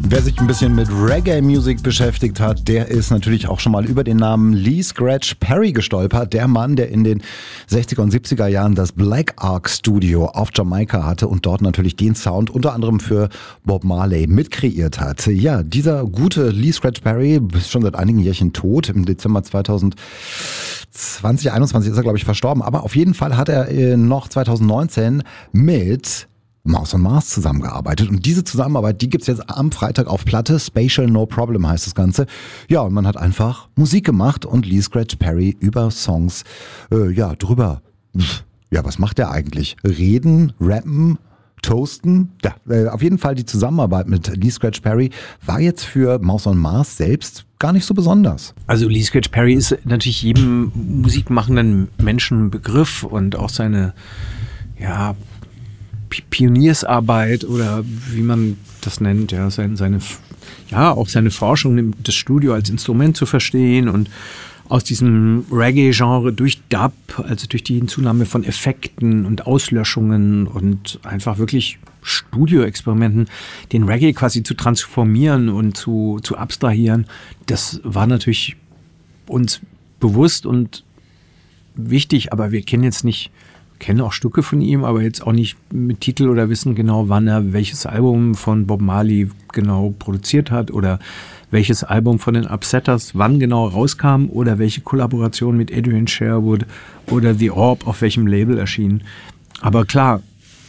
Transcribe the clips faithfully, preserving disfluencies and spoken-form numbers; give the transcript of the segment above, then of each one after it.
Wer sich ein bisschen mit Reggae-Musik beschäftigt hat, der ist natürlich auch schon mal über den Namen Lee Scratch Perry gestolpert. Der Mann, der in den sechziger und siebziger Jahren das Black Ark Studio auf Jamaika hatte und dort natürlich den Sound unter anderem für Bob Marley mitkreiert hat. Ja, dieser gute Lee Scratch Perry ist schon seit einigen Jährchen tot. Im Dezember zweitausendzwanzig, einundzwanzig ist er, glaube ich, verstorben. Aber auf jeden Fall hat er noch zweitausendneunzehn mit Mouse on Mars zusammengearbeitet. Und diese Zusammenarbeit, die gibt's jetzt am Freitag auf Platte. Spatial No Problem heißt das Ganze. Ja, und man hat einfach Musik gemacht und Lee Scratch Perry über Songs, äh, ja, drüber. Ja, was macht er eigentlich? Reden, rappen, toasten? Ja, äh, auf jeden Fall die Zusammenarbeit mit Lee Scratch Perry war jetzt für Mouse on Mars selbst gar nicht so besonders. Also Lee Scratch Perry ist natürlich jedem musikmachenden Menschen ein Begriff und auch seine, ja, Pioniersarbeit oder wie man das nennt, ja, seine, seine, ja, auch seine Forschung, das Studio als Instrument zu verstehen und aus diesem Reggae-Genre durch Dub, also durch die Hinzunahme von Effekten und Auslöschungen und einfach wirklich Studioexperimenten, den Reggae quasi zu transformieren und zu, zu abstrahieren, das war natürlich uns bewusst und wichtig, aber wir kennen jetzt nicht kenne auch Stücke von ihm, aber jetzt auch nicht mit Titel oder wissen genau, wann er welches Album von Bob Marley genau produziert hat oder welches Album von den Upsetters wann genau rauskam oder welche Kollaboration mit Adrian Sherwood oder The Orb auf welchem Label erschien. Aber klar,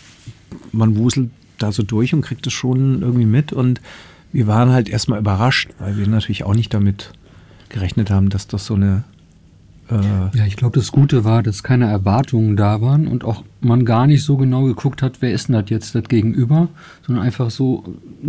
man wuselt da so durch und kriegt es schon irgendwie mit und wir waren halt erstmal überrascht, weil wir natürlich auch nicht damit gerechnet haben, dass das so eine Ja, ich glaube, das Gute war, dass keine Erwartungen da waren und auch man gar nicht so genau geguckt hat, wer ist denn das jetzt das Gegenüber, sondern einfach so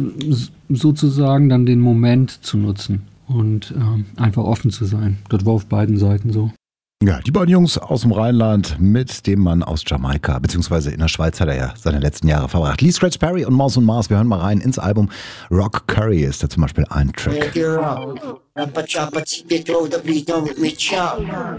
sozusagen dann den Moment zu nutzen und ähm, einfach offen zu sein. Das war auf beiden Seiten so. Ja, die beiden Jungs aus dem Rheinland mit dem Mann aus Jamaika, beziehungsweise in der Schweiz hat er ja seine letzten Jahre verbracht. Lee Scratch Perry und Mouse on Mars, wir hören mal rein ins Album. Rock Curry ist da zum Beispiel ein Track.